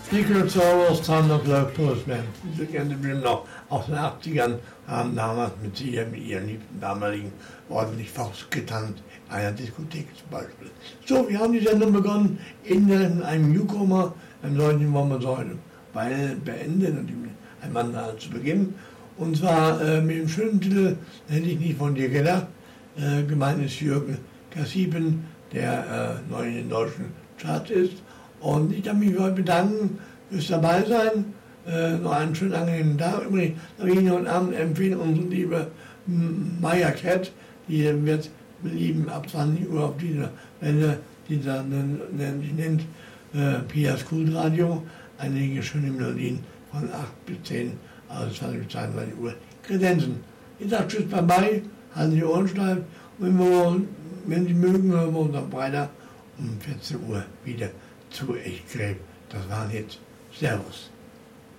Secret Soros, Thundercloud Postman. Diese kennen Sie noch aus den 80ern, haben damals mit ihren liebsten damaligen ordentlich Faust getanzt, in einer Diskothek zum Beispiel. So, wir haben die Sendung begonnen in einem Newcomer, einem solchen wollen wir so heute beenden und ein Mann zu beginnen. Und zwar mit dem schönen Titel, hätte ich nicht von dir gedacht, gemeint ist Jürgen Kassiben, der neu in den deutschen Charts ist. Und ich darf mich heute bedanken fürs Dabeisein. Noch einen schönen angenehmen Tag. Übrigens darf ich Ihnen heute Abend empfehlen, unsere liebe Maya Cat, die wird belieben ab 20 Uhr auf dieser Welle, die sich nennt Pias Kultradio, einige schöne Melodien von 8 bis 10, also 20 bis 22 Uhr Kredenzen. Ich sage Tschüss, bye bye, halten Sie die Ohren steif und wenn Sie mögen, hören wir uns am Freitag um 14 Uhr wieder zu Echtgräb. Das waren jetzt Servus.